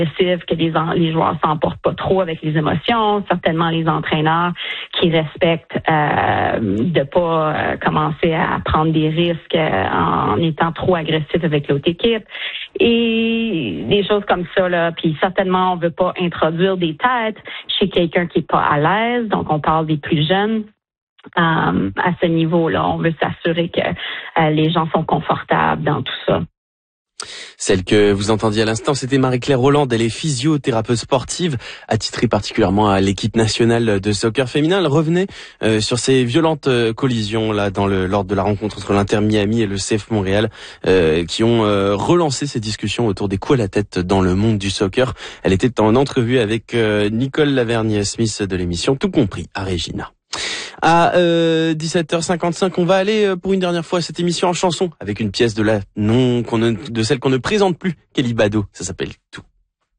que les joueurs s'emportent pas trop avec les émotions, certainement les entraîneurs qui respectent de pas commencer à prendre des risques en étant trop agressifs avec l'autre équipe et des choses comme ça là. Puis certainement on veut pas introduire des têtes chez quelqu'un qui est pas à l'aise, donc on parle des plus jeunes. À ce niveau-là, on veut s'assurer que les gens sont confortables dans tout ça. Celle que vous entendiez à l'instant, c'était Marie-Claire Rolland. Elle est physiothérapeute sportive, attitrée particulièrement à l'équipe nationale de soccer féminin. Elle revenait sur ces violentes collisions là lors de la rencontre entre l'Inter Miami et le CF Montréal, qui ont relancé ces discussions autour des coups à la tête dans le monde du soccer. Elle était en entrevue avec Nicole Lavergne-Smith de l'émission Tout compris à Regina. À 17h55, on va aller pour une dernière fois à cette émission en chanson avec une pièce de celle qu'on ne présente plus, Kelly Bado. Ça s'appelle Tout.